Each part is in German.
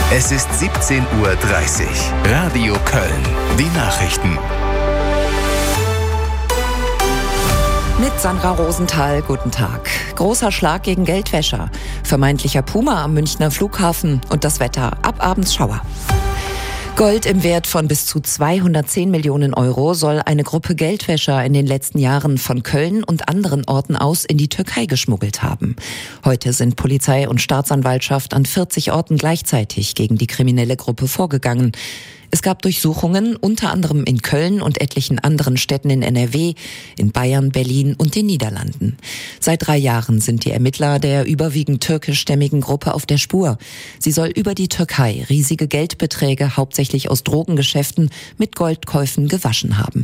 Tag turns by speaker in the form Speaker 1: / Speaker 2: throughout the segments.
Speaker 1: Es ist 17:30 Uhr. Radio Köln. Die Nachrichten.
Speaker 2: Mit Sandra Rosenthal, guten Tag. Großer Schlag gegen Geldwäscher. Vermeintlicher Puma am Münchner Flughafen und das Wetter. Ab abends Schauer. Gold im Wert von bis zu 210 Millionen Euro soll eine Gruppe Geldwäscher in den letzten Jahren von Köln und anderen Orten aus in die Türkei geschmuggelt haben. Heute sind Polizei und Staatsanwaltschaft an 40 Orten gleichzeitig gegen die kriminelle Gruppe vorgegangen. Es gab Durchsuchungen, unter anderem in Köln und etlichen anderen Städten in NRW, in Bayern, Berlin und den Niederlanden. Seit 3 Jahren sind die Ermittler der überwiegend türkischstämmigen Gruppe auf der Spur. Sie soll über die Türkei riesige Geldbeträge, hauptsächlich aus Drogengeschäften, mit Goldkäufen gewaschen haben.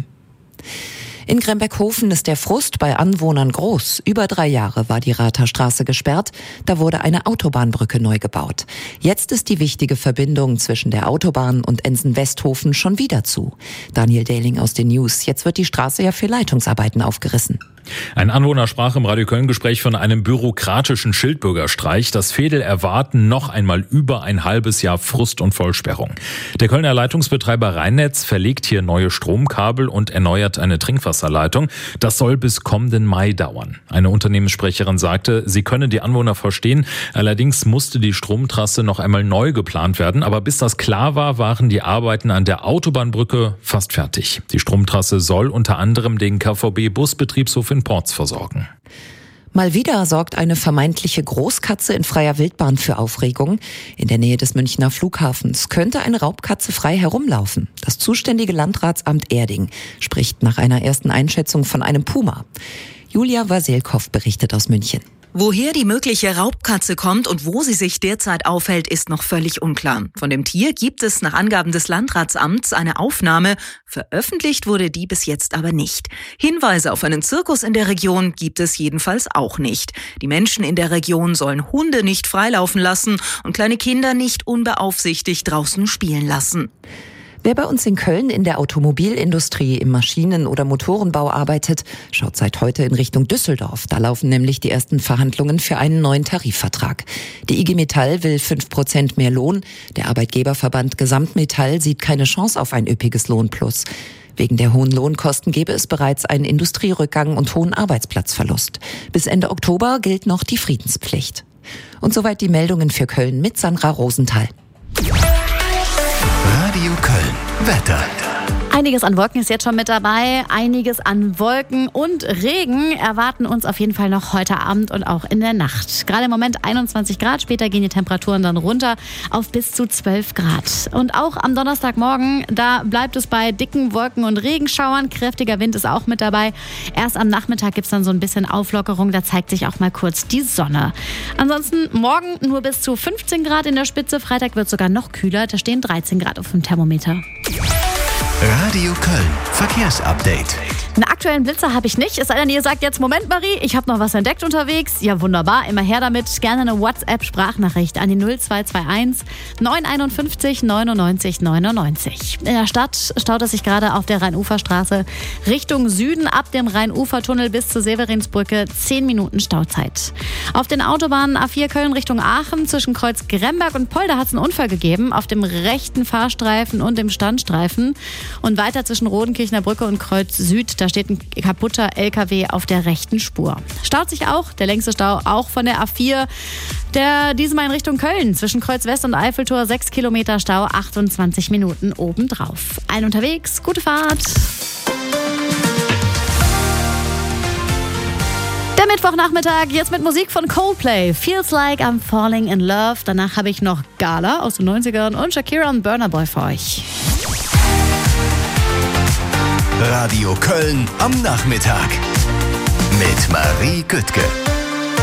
Speaker 2: In Gremberghofen ist der Frust bei Anwohnern groß. Über 3 Jahre war die Ratherstraße gesperrt. Da wurde eine Autobahnbrücke neu gebaut. Jetzt ist die wichtige Verbindung zwischen der Autobahn und Ensen-Westhofen schon wieder zu. Daniel Dehling aus den News. Jetzt wird die Straße ja für Leitungsarbeiten aufgerissen.
Speaker 3: Ein Anwohner sprach im Radio Köln-Gespräch von einem bürokratischen Schildbürgerstreich. Das Veedel erwarten noch einmal über ein halbes Jahr Frust und Vollsperrung. Der Kölner Leitungsbetreiber Rheinnetz verlegt hier neue Stromkabel und erneuert eine Trinkwasserleitung. Das soll bis kommenden Mai dauern. Eine Unternehmenssprecherin sagte, sie könne die Anwohner verstehen. Allerdings musste die Stromtrasse noch einmal neu geplant werden. Aber bis das klar war, waren die Arbeiten an der Autobahnbrücke fast fertig. Die Stromtrasse soll unter anderem den KVB-Busbetriebshof in Porz versorgen.
Speaker 2: Mal wieder sorgt eine vermeintliche Großkatze in freier Wildbahn für Aufregung. In der Nähe des Münchner Flughafens könnte eine Raubkatze frei herumlaufen. Das zuständige Landratsamt Erding spricht nach einer ersten Einschätzung von einem Puma. Julia Wasilkow berichtet aus München.
Speaker 4: Woher die mögliche Raubkatze kommt und wo sie sich derzeit aufhält, ist noch völlig unklar. Von dem Tier gibt es nach Angaben des Landratsamts eine Aufnahme. Veröffentlicht wurde die bis jetzt aber nicht. Hinweise auf einen Zirkus in der Region gibt es jedenfalls auch nicht. Die Menschen in der Region sollen Hunde nicht freilaufen lassen und kleine Kinder nicht unbeaufsichtigt draußen spielen lassen.
Speaker 2: Wer bei uns in Köln in der Automobilindustrie, im Maschinen- oder Motorenbau arbeitet, schaut seit heute in Richtung Düsseldorf. Da laufen nämlich die ersten Verhandlungen für einen neuen Tarifvertrag. Die IG Metall will 5% mehr Lohn. Der Arbeitgeberverband Gesamtmetall sieht keine Chance auf ein üppiges Lohnplus. Wegen der hohen Lohnkosten gäbe es bereits einen Industrierückgang und hohen Arbeitsplatzverlust. Bis Ende Oktober gilt noch die Friedenspflicht. Und soweit die Meldungen für Köln mit Sandra Rosenthal.
Speaker 1: Radio Köln. Wetter.
Speaker 5: Einiges an Wolken ist jetzt schon mit dabei, einiges an Wolken und Regen erwarten uns auf jeden Fall noch heute Abend und auch in der Nacht. Gerade im Moment 21 Grad, später gehen die Temperaturen dann runter auf bis zu 12 Grad. Und auch am Donnerstagmorgen, da bleibt es bei dicken Wolken und Regenschauern, kräftiger Wind ist auch mit dabei. Erst am Nachmittag gibt es dann so ein bisschen Auflockerung, da zeigt sich auch mal kurz die Sonne. Ansonsten morgen nur bis zu 15 Grad in der Spitze, Freitag wird sogar noch kühler, da stehen 13 Grad auf dem Thermometer.
Speaker 1: Radio Köln. Verkehrsupdate.
Speaker 5: Einen aktuellen Blitzer habe ich nicht. Es sei denn, ihr sagt jetzt, Moment Marie, ich habe noch was entdeckt unterwegs. Ja, wunderbar, immer her damit. Gerne eine WhatsApp-Sprachnachricht an die 0221 951 99 99. In der Stadt staut es sich gerade auf der Rheinuferstraße Richtung Süden ab dem Rheinufertunnel bis zur Severinsbrücke 10 Minuten Stauzeit. Auf den Autobahnen A4 Köln Richtung Aachen zwischen Kreuz Gremberg und Polder hat es einen Unfall gegeben. Auf dem rechten Fahrstreifen und dem Standstreifen. Und weiter zwischen Rodenkirchner Brücke und Kreuz Süd, da steht ein kaputter LKW auf der rechten Spur. Staut sich auch, der längste Stau auch von der A4, der diesmal in Richtung Köln. Zwischen Kreuz West und Eiffeltor 6 Kilometer Stau, 28 Minuten obendrauf. Allen unterwegs, gute Fahrt! Der Mittwochnachmittag, jetzt mit Musik von Coldplay. Feels Like I'm Falling in Love. Danach habe ich noch Gala aus den 90ern und Shakira und Burna Boy für euch.
Speaker 1: Radio Köln am Nachmittag mit Marie Güttke.